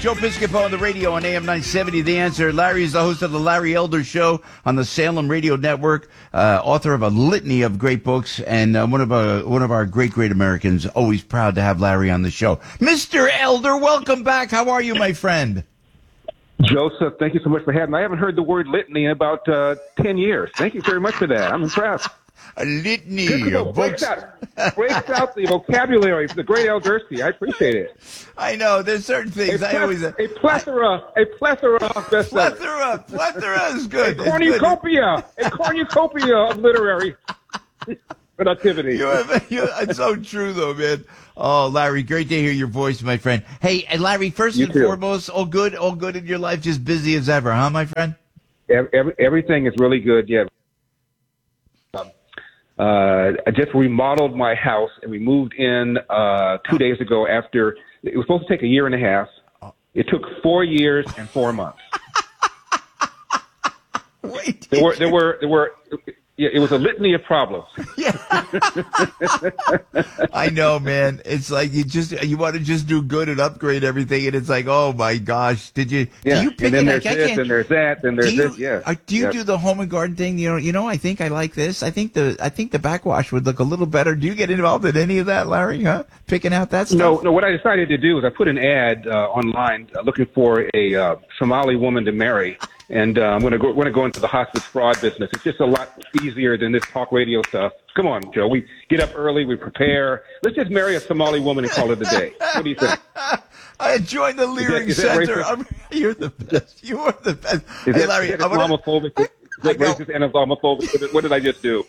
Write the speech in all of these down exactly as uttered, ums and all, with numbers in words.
Joe Piscopo on the radio on A M nine seventy, The Answer. Larry is the host of the Larry Elder Show on the Salem Radio Network, uh, author of a litany of great books, and uh, one of our, one of our great, great Americans. Always proud to have Larry on the show. Mister Elder, welcome back. How are you, my friend? Joseph, thank you so much for having me. I haven't heard the word litany in about uh, ten years. Thank you very much for that. I'm impressed. A litany Piscopo of breaks books. out, breaks out the vocabulary for the great El Dursey. I appreciate it. I know. There's certain things A, I pleth- always... a plethora, a plethora of bestsellers. Plethora. Plethora is good. A It's good. cornucopia, a cornucopia of literary productivity. You have, you, it's so true, though, man. Oh, Larry, great to hear your voice, my friend. Hey, and Larry, first You and too. foremost, all good, all good in your life, just busy as ever, huh, my friend? Ev- Every, everything is really good. Yeah. Um, uh, I just remodeled my house, and we moved in uh, two days ago. After it was supposed to take a year and a half, it took four years and four months. Wait. There were there were there were. Yeah, it was a litany of problems. Yeah. I know, man. It's like you just you want to just do good and upgrade everything, and it's like, oh my gosh, did you? Yeah, Do you pick and then it? there's I this, can't- and there's that, and there's do you, this. Yeah. uh, do you Yep. do the home and garden thing? You know, you know. I think I like this. I think the I think the backwash would look a little better. Do you get involved in any of that, Larry? Huh? Picking out that stuff? No, no. What I decided to do is I put an ad uh, online uh, looking for a uh, Somali woman to marry, and uh, I'm going to go. Going to go into the hospice fraud business. It's just a lot easier than this talk radio stuff. Come on, Joe. We get up early. We prepare. Let's just marry a Somali woman and call it a day. What do you think? I joined the Leering is that Center. racist? I'm, you're the best. You are the best. Is hey, that, Larry, is that I wanna- Islamophobic? Is I that know. racist and Islamophobic? What did I just do?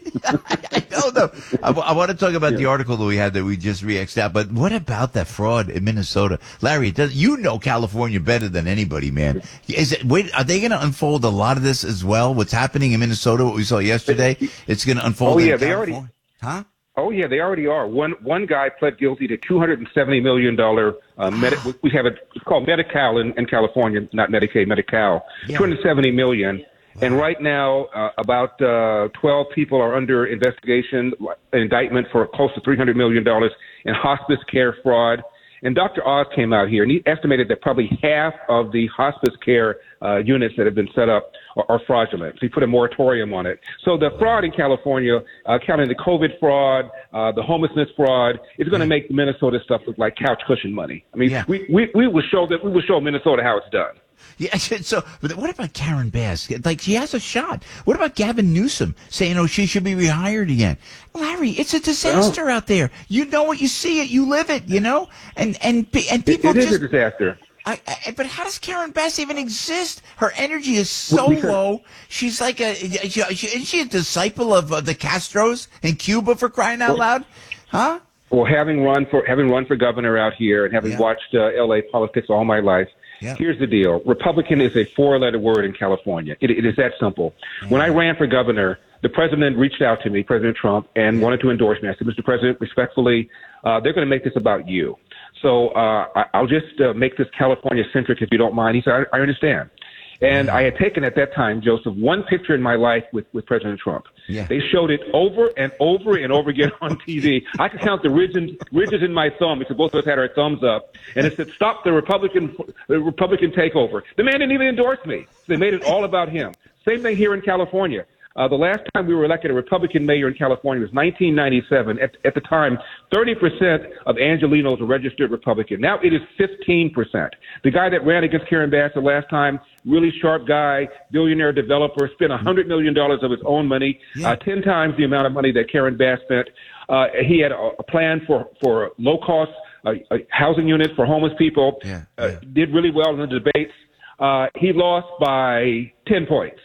I know, though. I, I want to talk about the article that we had that we just re-exed out, but what about that fraud in Minnesota? Larry, it does, you know California better than anybody, man. Is it, wait, are they going to unfold a lot of this as well? What's happening in Minnesota, what we saw yesterday, it's going to unfold Oh, in yeah, they California? already- Huh? Oh yeah, they already are. One one guy pled guilty to two hundred and seventy million dollar. Uh, Medi- we have it. It's called Medi-Cal in, in California, not Medicaid. Medi-Cal. Yeah. Two hundred seventy million. And right now, uh, about uh, twelve people are under investigation, indictment for close to three hundred million dollars in hospice care fraud. And Doctor Oz came out here, and he estimated that probably half of the hospice care uh, units that have been set up are, are fraudulent. So he put a moratorium on it. So the fraud in California, uh, counting the COVID fraud, uh, the homelessness fraud, is going to make the Minnesota stuff look like couch cushion money. I mean, Yeah. we, we, we will show that we will show Minnesota how it's done. Yeah, so but what about Karen Bass? Like, she has a shot. What about Gavin Newsom saying, oh, she should be rehired again? Larry, it's a disaster out there. You know it, you see it, you live it, you know? And and and It, people it is just... a disaster. I, I, but how does Karen Bass even exist? Her energy is so Because- low. She's like a... She, she, isn't she a disciple of uh, the Castros in Cuba, for crying out loud? Huh? Well, having run for having run for governor out here and having Yeah. watched uh, L A politics all my life, Yeah. here's the deal: Republican is a four-letter word in California. It, it is that simple. When I ran for governor, the president reached out to me, President Trump, and wanted to endorse me. I said, Mister President, respectfully, uh, they're going to make this about you. So uh, I, I'll just uh, make this California-centric if you don't mind. He said, I, I understand. And I had taken at that time, Joseph, one picture in my life with, with President Trump. Yeah. They showed it over and over and over again on T V. I could count the ridges, ridges in my thumb because both of us had our thumbs up. And it said, stop the Republican, the Republican takeover. The man didn't even endorse me. They made it all about him. Same thing here in California. Uh, the last time we were elected a Republican mayor in California was nineteen ninety-seven. At, at the time, thirty percent of Angelenos were registered Republican. Now it is fifteen percent. The guy that ran against Karen Bass the last time, really sharp guy, billionaire developer, spent one hundred million dollars of his own money, Yeah. uh, ten times the amount of money that Karen Bass spent. Uh, he had a, a plan for, for low-cost uh, uh, housing units for homeless people, Yeah, uh, yeah. did really well in the debates. Uh, he lost by ten points.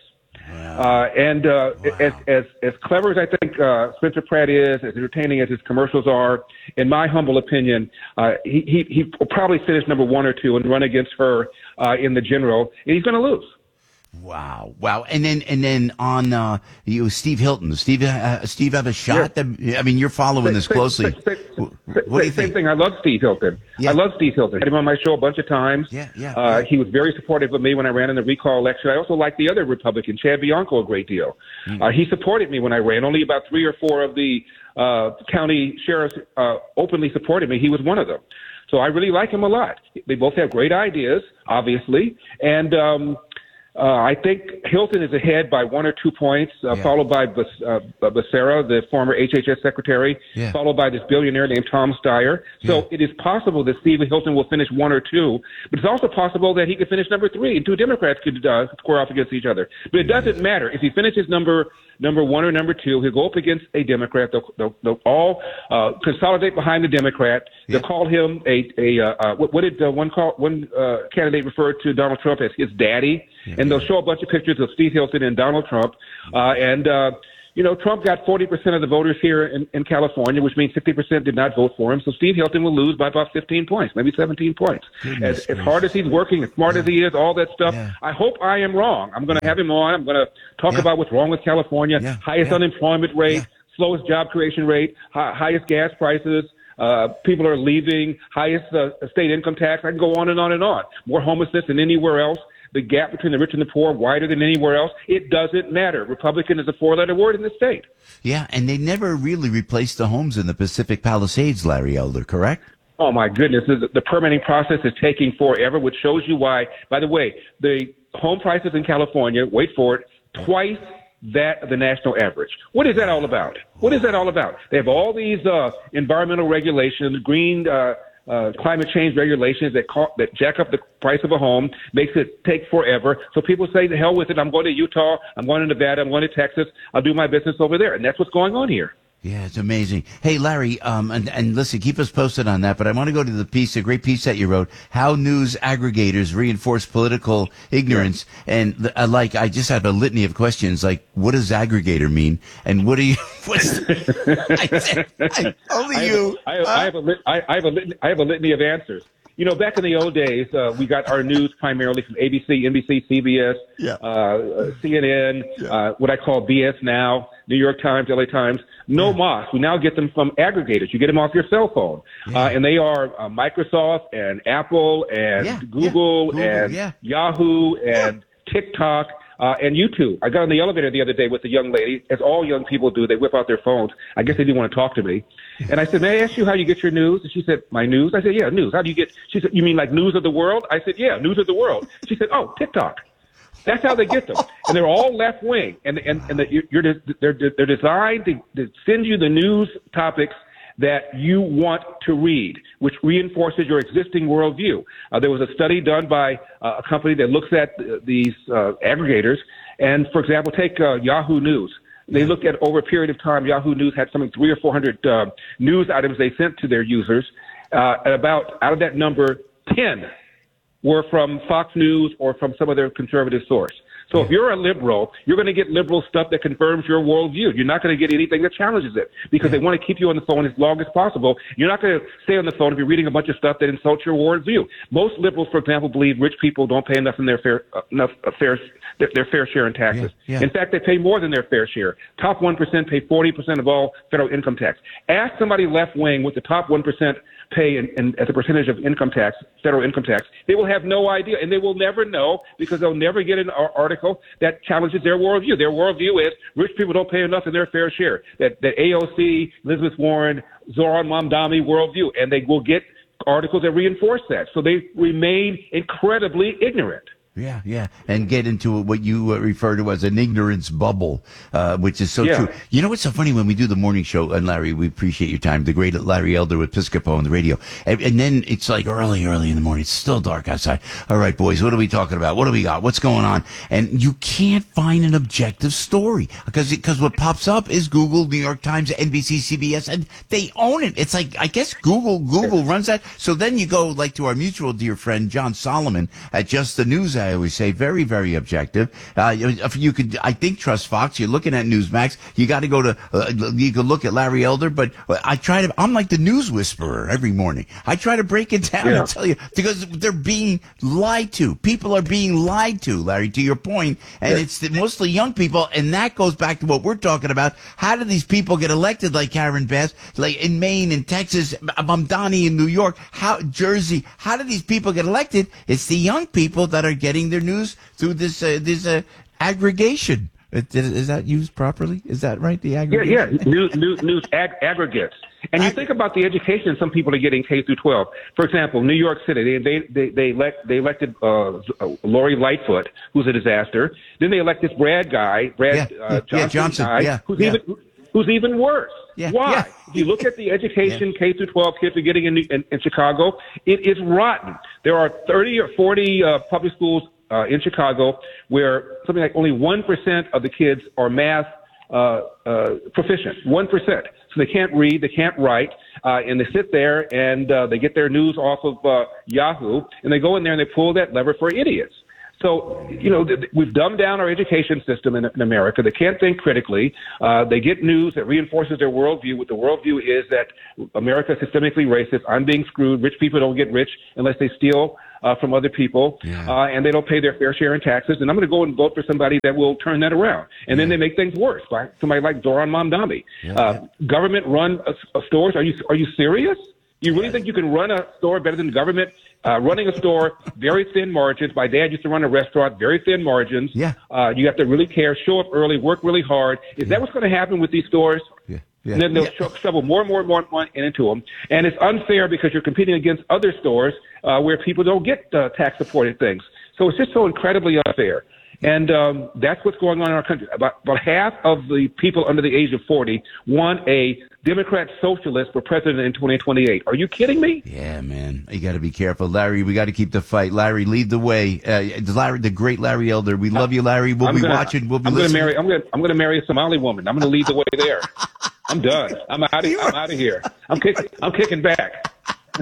Uh, and uh, Wow. as, as as clever as I think uh, Spencer Pratt is, as entertaining as his commercials are, in my humble opinion, uh, he, he he will probably finish number one or two and run against her uh, in the general, and he's going to lose. Wow, wow, and then and then on uh, you, Steve Hilton. Steve, uh, Steve, have a shot. That, I mean, you're following this Same- closely. same- same- What do you same think? thing. I love Steve Hilton. Yeah. I love Steve Hilton. I had him on my show a bunch of times. Yeah, yeah, Uh, yeah. He was very supportive of me when I ran in the recall election. I also liked the other Republican, Chad Bianco, a great deal. Hmm. Uh, he supported me when I ran. Only about three or four of the uh, county sheriffs uh, openly supported me. He was one of them. So I really like him a lot. They both have great ideas, obviously, and um, uh, I think Hilton is ahead by one or two points, uh, yeah. followed by Bas- uh, Becerra, the former H H S secretary, yeah. followed by this billionaire named Tom Steyer. So yeah. it is possible that Steve Hilton will finish one or two, but it's also possible that he could finish number three, and two Democrats could uh, square off against each other. But it doesn't matter. If he finishes number number one or number two, he'll go up against a Democrat. They'll, they'll, they'll all uh, consolidate behind the Democrat. They'll yeah. call him a, a uh, uh, what, what did uh, one call one uh, candidate refer to Donald Trump as his daddy? Yeah. And they'll show a bunch of pictures of Steve Hilton and Donald Trump. Uh, and, uh, you know, Trump got forty percent of the voters here in, in California, which means sixty percent did not vote for him. So Steve Hilton will lose by about fifteen points, maybe seventeen points. As, as hard as he's working, as smart yeah. as he is, all that stuff, yeah. I hope I am wrong. I'm going to yeah. have him on. I'm going to talk yeah. about what's wrong with California, yeah. highest yeah. unemployment rate, yeah. slowest job creation rate, hi- highest gas prices. Uh, people are leaving, highest uh, state income tax. I can go on and on and on. More homelessness than anywhere else. The gap between the rich and the poor wider than anywhere else. It doesn't matter. Republican is a four-letter word in the state. Yeah, and they never really replaced the homes in the Pacific Palisades, Larry Elder, correct? Oh, my goodness. The, the permitting process is taking forever, which shows you why. By the way, the home prices in California, wait for it, twice that of the national average. What is that all about? What is that all about? They have all these uh, environmental regulations, green uh Uh, climate change regulations that call, that jack up the price of a home, makes it take forever. So people say, the hell with it. I'm going to Utah. I'm going to Nevada. I'm going to Texas. I'll do my business over there. And that's what's going on here. Yeah, it's amazing. Hey, Larry, um, and, and listen, keep us posted on that, but I want to go to the piece, a great piece that you wrote, How News Aggregators Reinforce Political Ignorance. Yeah. And uh, like, I just have a litany of questions, like, what does aggregator mean? And what do you, what's, I said, I, only I you. Have, I, have, uh, I, have a lit, I, I, have a lit, I have a litany of answers. You know, back in the old days, uh, we got our news primarily from A B C, N B C, C B S, yeah. uh, C N N, yeah. uh, what I call B S Now, New York Times, L A Times. No yeah. Moss. We now get them from aggregators. You get them off your cell phone. Yeah. Uh, and they are uh, Microsoft and Apple and yeah. Google, yeah. Google and yeah. Yahoo and yeah. TikTok. Uh, and YouTube. I got on the elevator the other day with a young lady, as all young people do. They whip out their phones. I guess they didn't want to talk to me. And I said, may I ask you how you get your news? And she said, my news? I said, yeah, news. How do you get, she said, you mean like news of the world? I said, yeah, news of the world. She said, oh, TikTok. That's how they get them. And they're all left wing. And, and, and the, you're, they're, they're designed to, to send you the news topics that you want to read, which reinforces your existing worldview. Uh, there was a study done by uh, a company that looks at uh, these uh, aggregators. And, for example, take uh, Yahoo News. They looked at over a period of time, Yahoo News had something three or four hundred uh, news items they sent to their users. Uh, and about, out of that number, ten were from Fox News or from some other conservative source. So if you're a liberal, you're going to get liberal stuff that confirms your worldview. You're not going to get anything that challenges it because yeah. they want to keep you on the phone as long as possible. You're not going to stay on the phone if you're reading a bunch of stuff that insults your worldview. Most liberals, for example, believe rich people don't pay enough in their fair uh, enough uh, fair their, their fair share in taxes. Yeah. Yeah. In fact, they pay more than their fair share. Top one percent pay forty percent of all federal income tax. Ask somebody left wing what the top one percent pay in, in, as a percentage of income tax, federal income tax. They will have no idea, and they will never know because they'll never get an article that challenges their worldview. Their worldview is rich people don't pay enough in their fair share. That, that A O C, Elizabeth Warren, Zohran Mamdani worldview, and they will get articles that reinforce that. So they remain incredibly ignorant. Yeah, yeah, and get into what you uh, refer to as an ignorance bubble, uh, which is so yeah. true. You know what's so funny when we do the morning show, and Larry, we appreciate your time, the great Larry Elder with Piscopo on the radio, and, and then it's like early, early in the morning, it's still dark outside. All right, boys, what are we talking about? What do we got? What's going on? And you can't find an objective story because because what pops up is Google, New York Times, N B C, C B S, and they own it. It's like, I guess Google Google runs that. So then you go like to our mutual dear friend John Solomon at Just the News. I always say very, very objective. Uh, if you could, I think, trust Fox. You're looking at Newsmax. You got to go to, uh, you could look at Larry Elder, but I try to, I'm like the news whisperer every morning. I try to break it down yeah. and tell you because they're being lied to. People are being lied to, Larry, to your point. And yeah. it's mostly young people. And that goes back to what we're talking about. How do these people get elected like Karen Bass, like in Maine and Texas, Mamdani in New York, how, Jersey? How do these people get elected? It's the young people that are getting their news through this uh, this uh, aggregation. It, is that used properly? Is that right? The aggregate? Yeah, yeah. News, news, news ag- aggregates. And you think about the education some people are getting K through twelve. For example, New York City, they they they they, elect, they elected uh, Lori Lightfoot, who's a disaster. Then they elect this Brad guy, Brad yeah, uh, yeah, Johnson, yeah, Johnson guy, yeah, who's yeah. even who's even worse. Yeah, Why? yeah. If you look at the education yeah. K through twelve kids are getting in, in, in Chicago, it is rotten. There are thirty or forty uh, public schools uh, in Chicago where something like only one percent of the kids are math uh, uh, proficient. one percent. So they can't read, they can't write, uh, and they sit there and uh, they get their news off of uh, Yahoo, and they go in there and they pull that lever for idiots. So, you know, th- we've dumbed down our education system in, in America. They can't think critically. Uh, they get news that reinforces their worldview. What the worldview is that America is systemically racist. I'm being screwed. Rich people don't get rich unless they steal uh, from other people, yeah. uh, and they don't pay their fair share in taxes. And I'm going to go and vote for somebody that will turn that around. And yeah. then they make things worse by somebody like Zoran Mamdani. Yeah, uh, yeah. Government-run uh, uh, stores. Are you are you serious? You really think you can run a store better than the government? Uh, running a store, very thin margins. My dad used to run a restaurant, very thin margins. Yeah. Uh, you have to really care, show up early, work really hard. Is yeah. that what's going to happen with these stores? Yeah. Yeah. And then they'll yeah. shovel more and more and more money into them. And it's unfair because you're competing against other stores uh, where people don't get uh, tax-supported things. So it's just so incredibly unfair. And um, that's what's going on in our country. About, about half of the people under the age of forty want a Democrat socialist for president in twenty twenty-eight. Are you kidding me? Yeah, man. You got to be careful. Larry, we got to keep the fight. Larry, lead the way. Uh, Larry, the great Larry Elder. We love you, Larry. We'll I'm be gonna, watching. We'll be I'm listening. Gonna marry, I'm going to I'm gonna marry a Somali woman. I'm going to lead the way there. I'm done. I'm out of, I'm out of here. I'm kicking, I'm kicking back.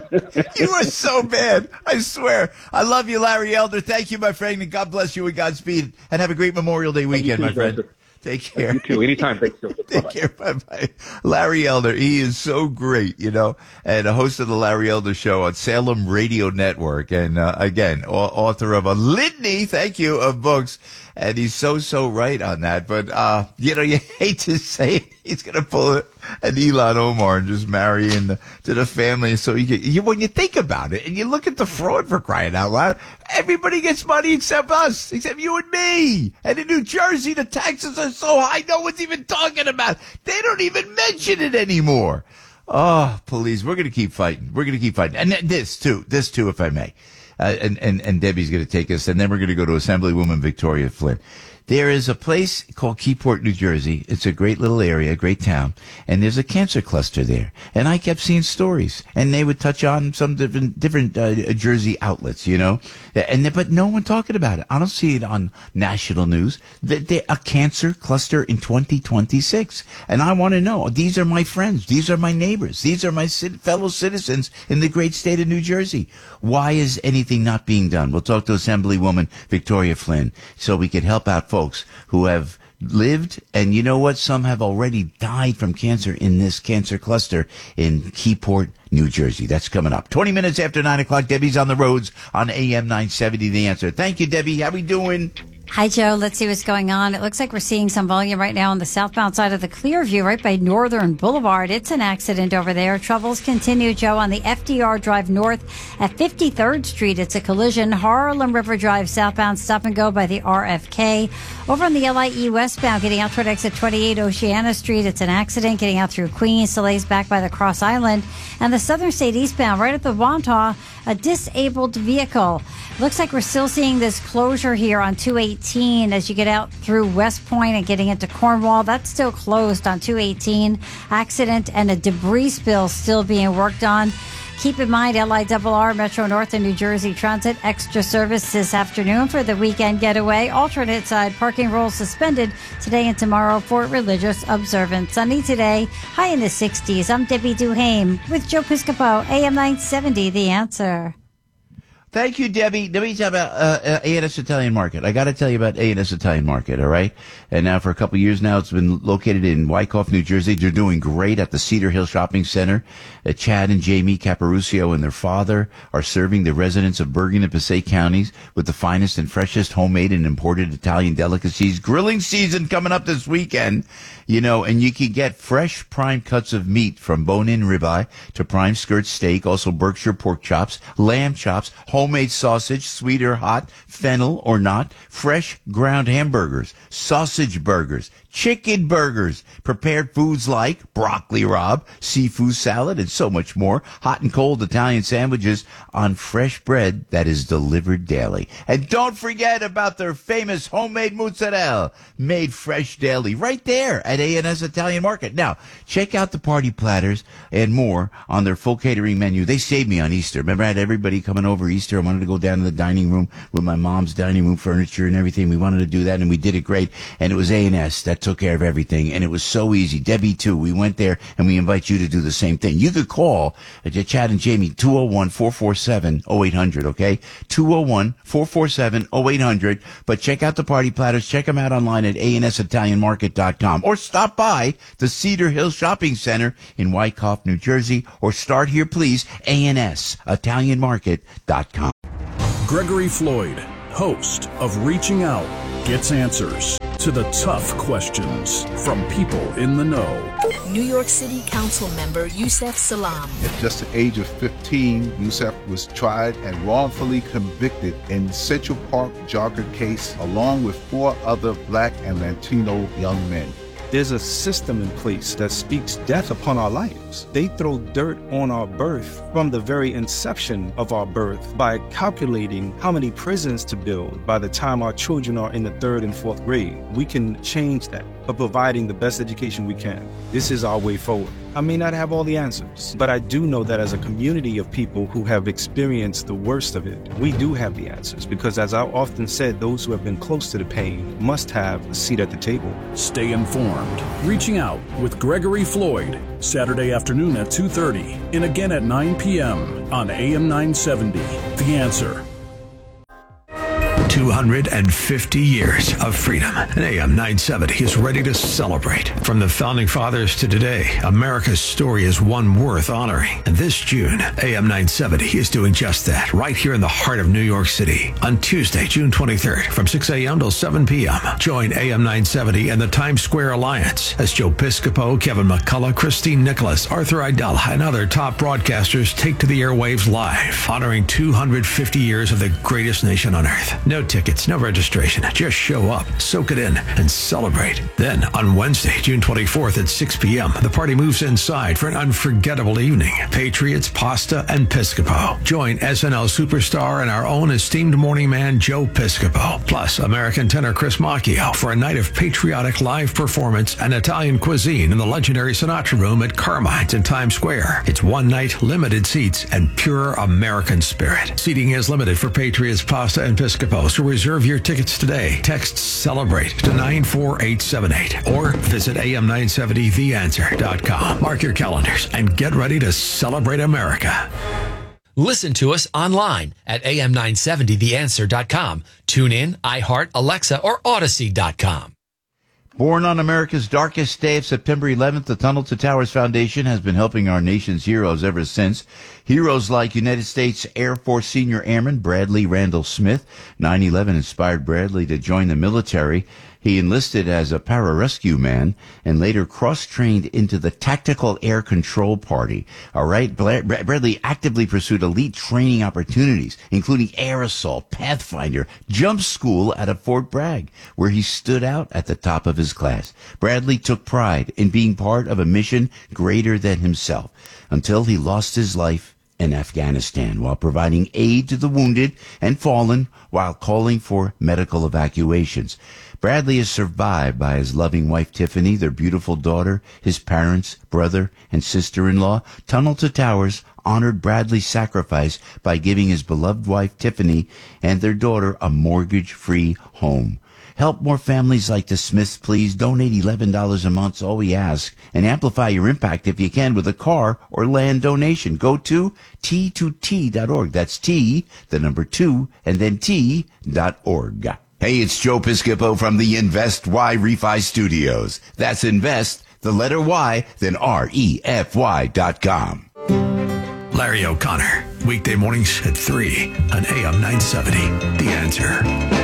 You are so bad. I swear. I love you, Larry Elder. Thank you, my friend, and God bless you and Godspeed. And have a great Memorial Day weekend, my friend. Take care. You too. Anytime. Thanks. Take care. Bye-bye. Larry Elder. He is so great, you know, and a host of the Larry Elder Show on Salem Radio Network. And, uh, again, author of a litany, thank you, of books. And he's so, so right on that. But, uh, you know, you hate to say it. He's going to pull an Ilhan Omar and just marry into to the family. So you, get, you, when you think about it and you look at the fraud, for crying out loud, everybody gets money except us, except you and me. And in New Jersey, the taxes are so high, no one's even talking about it. They don't even mention it anymore. Oh, please, we're going to keep fighting. We're going to keep fighting. And this, too, this, too, if I may. Uh, and, and, and Debbie's going to take us, and then we're going to go to Assemblywoman Victoria Flynn. There is a place called Keyport, New Jersey. It's a great little area, a great town, and there's a cancer cluster there. And I kept seeing stories, and they would touch on some different different uh, Jersey outlets, you know, and they, but no one talking about it. I don't see it on national news. That a cancer cluster in twenty twenty-six, and I want to know. These are my friends. These are my neighbors. These are my fellow citizens in the great state of New Jersey. Why is anything not being done? We'll talk to Assemblywoman Victoria Flynn so we could help out folks who have lived, and you know what? Some have already died from cancer in this cancer cluster in Keyport, New Jersey. That's coming up. twenty minutes after nine o'clock. Debbie's on the roads on A M nine seventy. The Answer. Thank you, Debbie. How we doing? Hi, Joe. Let's see what's going on. It looks like we're seeing some volume right now on the southbound side of the Clearview, right by Northern Boulevard. It's an accident over there. Troubles continue, Joe, on the F D R Drive north at fifty-third Street. It's a collision. Harlem River Drive southbound, stop and go by the R F K. Over on the L I E westbound, getting out toward exit twenty-eight Oceana Street. It's an accident getting out through Queens. Delays back by the Cross Island. And the Southern State eastbound, right at the Wantagh, a disabled vehicle. Looks like we're still seeing this closure here on two eighteen as you get out through West Point and getting into Cornwall. That's still closed on two eighteen. Accident and a debris spill still being worked on. Keep in mind, L I R R, Metro North and New Jersey Transit, extra service this afternoon for the weekend getaway. Alternate side parking rules suspended today and tomorrow for religious observance. Sunny today, high in the sixties. I'm Debbie Duhame with Joe Piscopo, A M nine seventy, The Answer. Thank you, Debbie. Let me tell you about uh, uh, A and S Italian Market. I got to tell you about A and S Italian Market, all right? And now for a couple of years now, it's been located in Wyckoff, New Jersey. They're doing great at the Cedar Hill Shopping Center. Uh, Chad and Jamie Caparucio and their father are serving the residents of Bergen and Passaic counties with the finest and freshest homemade and imported Italian delicacies. Grilling season coming up this weekend, you know, and you can get fresh prime cuts of meat from bone-in ribeye to prime skirt steak, also Berkshire pork chops, lamb chops, homemade sausage, sweet or hot, fennel or not, fresh ground hamburgers, sausage burgers, chicken burgers, prepared foods like broccoli rabe, seafood salad, and so much more. Hot and cold Italian sandwiches on fresh bread that is delivered daily. And don't forget about their famous homemade mozzarella, made fresh daily, right there at A and S Italian Market. Now, check out the party platters and more on their full catering menu. They saved me on Easter. Remember, I had everybody coming over Easter. I wanted to go down to the dining room with my mom's dining room furniture and everything. We wanted to do that, and we did it great. And it was A and S that took care of everything, and it was so easy. Debbie, too. We went there, and we invite you to do the same thing. You could call uh, Chad and Jamie, two oh one, four four seven, oh eight hundred, okay? two oh one, four four seven, oh eight hundred. But check out the party platters. Check them out online at A and S Italian Market dot com, or stop by the Cedar Hill Shopping Center in Wyckoff, New Jersey, or start here, please, A and S Italian Market dot com. Gregory Floyd, host of Reaching Out, gets answers to the tough questions from people in the know. New York City Council member Yusef Salaam. At just the age of fifteen, Yusef was tried and wrongfully convicted in Central Park jogger case, along with four other black and Latino young men. There's a system in place that speaks death upon our lives. They throw dirt on our birth from the very inception of our birth by calculating how many prisons to build by the time our children are in the third and fourth grade. We can change that by providing the best education we can. This is our way forward. I may not have all the answers, but I do know that as a community of people who have experienced the worst of it, we do have the answers, because as I often said, those who have been close to the pain must have a seat at the table. Stay informed. Reaching Out with Gregory Floyd, Saturday afternoon at two thirty and again at nine p.m. on A M nine seventy. The Answer. two hundred fifty years of freedom. And A M nine seventy is ready to celebrate. From the Founding Fathers to today, America's story is one worth honoring. And this June, A M nine seventy is doing just that, right here in the heart of New York City. On Tuesday, June twenty-third, from six a.m. till seven p.m., join A M nine seventy and the Times Square Alliance as Joe Piscopo, Kevin McCullough, Christine Nicholas, Arthur Idella, and other top broadcasters take to the airwaves live, honoring two hundred fifty years of the greatest nation on earth. No tickets, no registration. Just show up, soak it in, and celebrate. Then, on Wednesday, June twenty-fourth at six p.m., the party moves inside for an unforgettable evening. Patriots, pasta, and Piscopo. Join S N L superstar and our own esteemed morning man, Joe Piscopo, plus American tenor Chris Macchio for a night of patriotic live performance and Italian cuisine in the legendary Sinatra Room at Carmine's in Times Square. It's one night, limited seats, and pure American spirit. Seating is limited for Patriots, pasta, and Piscopo. To reserve your tickets today, text CELEBRATE to nine four eight seven eight or visit A M nine seventy the answer dot com. Mark your calendars and get ready to celebrate America. Listen to us online at A M nine seventy the answer dot com. Tune in, iHeart, Alexa, or Odyssey dot com. Born on America's darkest day of September eleventh, the Tunnel to Towers Foundation has been helping our nation's heroes ever since. Heroes like United States Air Force Senior Airman Bradley Randall Smith. nine eleven inspired Bradley to join the military. He enlisted as a pararescue man and later cross-trained into the Tactical Air Control Party. All right, Bradley actively pursued elite training opportunities, including air assault, Pathfinder, jump school out of Fort Bragg, where he stood out at the top of his class. Bradley took pride in being part of a mission greater than himself until he lost his life in Afghanistan while providing aid to the wounded and fallen while calling for medical evacuations. Bradley is survived by his loving wife, Tiffany, their beautiful daughter, his parents, brother, and sister-in-law. Tunnel to Towers honored Bradley's sacrifice by giving his beloved wife, Tiffany, and their daughter a mortgage-free home. Help more families like the Smiths, please. Donate eleven dollars a month, all we ask. And amplify your impact if you can with a car or land donation. Go to T two T dot org. That's T, the number two, and then T dot org. Hey, it's Joe Piscopo from the Invest Y Refi Studios. That's Invest, the letter Y, then R E F Y dot com. Larry O'Connor, weekday mornings at three on A M nine seventy. The Answer.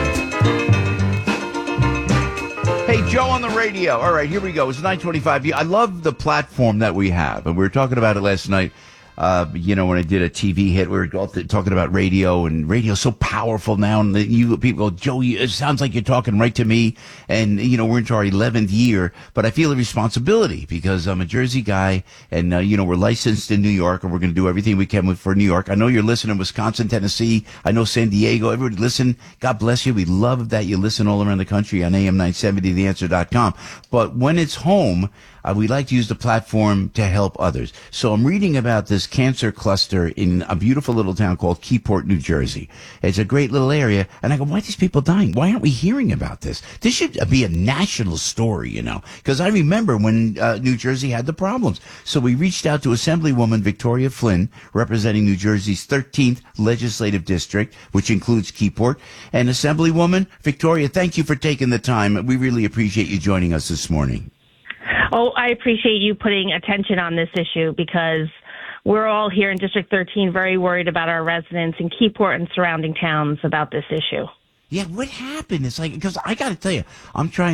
Hey, Joe on the radio. All right, here we go. It's nine twenty-five. I love the platform that we have, and we were talking about it last night. Uh, you know, when I did a T V hit, we were all th- talking about radio, and radio's so powerful now. And the, you people go, Joe, you, it sounds like you're talking right to me. And, you know, we're into our eleventh year, but I feel a responsibility because I'm a Jersey guy and, uh, you know, we're licensed in New York and we're going to do everything we can with, for New York. I know you're listening in Wisconsin, Tennessee. I know San Diego. Everybody listen. God bless you. We love that you listen all around the country on A M nine seventy the answer dot com. But when it's home, Uh, we like to use the platform to help others. So I'm reading about this cancer cluster in a beautiful little town called Keyport, New Jersey. It's a great little area. And I go, why are these people dying? Why aren't we hearing about this? This should be a national story, you know, because I remember when uh, New Jersey had the problems. So we reached out to Assemblywoman Victoria Flynn, representing New Jersey's thirteenth legislative district, which includes Keyport. And Assemblywoman Victoria, thank you for taking the time. We really appreciate you joining us this morning. Oh, I appreciate you putting attention on this issue because we're all here in District thirteen very worried about our residents in Keyport and surrounding towns about this issue. Yeah, what happened? It's like, because I got to tell you, I'm trying